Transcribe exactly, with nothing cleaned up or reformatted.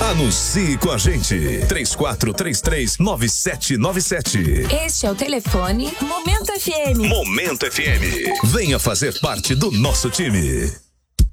Anuncie com a gente. três quatro três três, nove sete nove sete. Este é o telefone Momento F M. Momento F M. Venha fazer parte do nosso time.